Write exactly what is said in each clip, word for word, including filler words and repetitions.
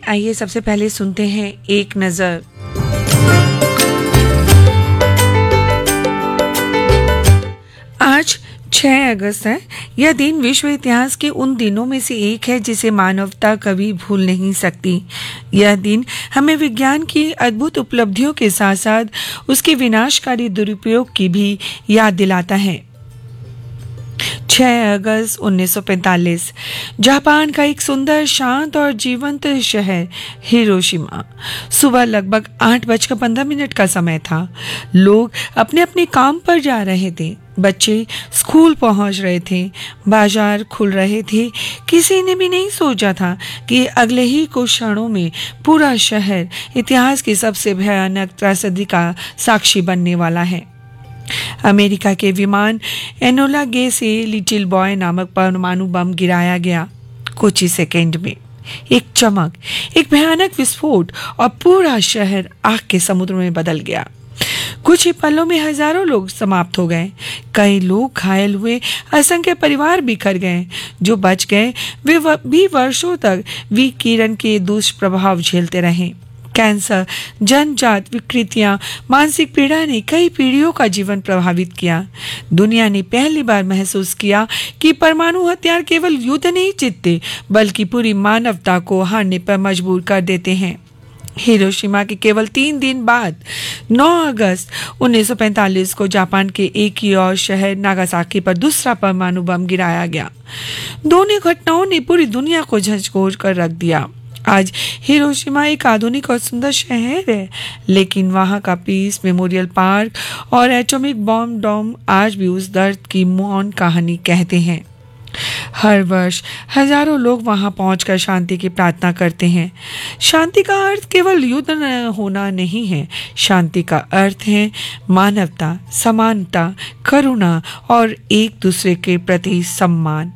आइए सबसे पहले सुनते हैं एक नजर। आज छह अगस्त है। यह दिन विश्व इतिहास के उन दिनों में से एक है जिसे मानवता कभी भूल नहीं सकती। यह दिन हमें विज्ञान की अद्भुत उपलब्धियों के साथ साथ उसके विनाशकारी दुरुपयोग की भी याद दिलाता है। छह अगस्त उन्नीस सौ पैंतालीस, जापान का एक सुंदर, शांत और जीवंत शहर हिरोशिमा। सुबह लगभग आठ बजकर पंद्रह मिनट का समय था। लोग अपने अपने काम पर जा रहे थे। बच्चे स्कूल पहुंच रहे थे। बाजार खुल रहे थे। किसी ने भी नहीं सोचा था कि अगले ही कुछ क्षणों में पूरा शहर इतिहास की सबसे भयानक त्रासदी का साक्षी बनने वाला है। अमेरिका के विमान एनोला गे से लिटिल बॉय नामक परमाणु बम गिराया गया। कुछ ही सेकेंड में एक चमक, एक भयानक विस्फोट और पूरा शहर आग के समुद्र में बदल गया। कुछ ही पलों में हजारों लोग समाप्त हो गए। कई लोग घायल हुए। असंख्य परिवार बिखर गए। जो बच गए वे भी वर्षों तक विकिरण के दुष्प्रभाव झेलते रहे। कैंसर, जन्मजात विकृतियां, मानसिक पीड़ा ने कई पीढ़ियों का जीवन प्रभावित किया। दुनिया ने पहली बार महसूस किया कि परमाणु हथियार केवल युद्ध नहीं जीतते बल्कि पूरी मानवता को हारने पर मजबूर कर देते हैं। हिरोशिमा के केवल तीन दिन बाद नौ अगस्त उन्नीस सौ पैंतालीस को जापान के एक ही और शहर नागासाकी पर दूसरा परमाणु बम गिराया गया। दोनों घटनाओं ने पूरी दुनिया को झंझोर कर रख दिया। आज हिरोशिमा एक आधुनिक और सुंदर शहर है, लेकिन वहां का पीस मेमोरियल पार्क और एटॉमिक बॉम्ब डोम आज भी उस दर्द की मौन कहानी कहते हैं। हर वर्ष हजारों लोग वहां पहुंचकर शांति की प्रार्थना करते हैं। शांति का अर्थ केवल युद्ध न होना नहीं है। शांति का अर्थ है मानवता, समानता, करुणा और एक दूसरे के प्रति सम्मान।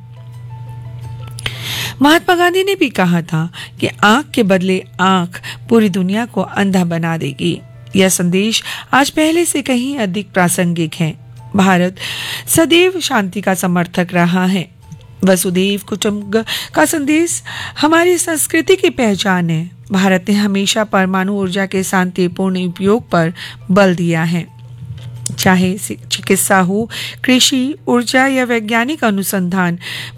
महात्मा गांधी ने भी कहा था कि आंख के बदले आंख पूरी दुनिया को अंधा बना देगी। यह संदेश आज पहले से कहीं अधिक प्रासंगिक है। भारत सदैव शांति का समर्थक रहा है। वसुधैव कुटुंबकम का संदेश हमारी संस्कृति की पहचान है। भारत ने हमेशा परमाणु ऊर्जा के शांतिपूर्ण उपयोग पर बल दिया है। चाहे चिकित्सा हो, कृषि, ऊर्जा या वैज्ञानिक अनुसंधान,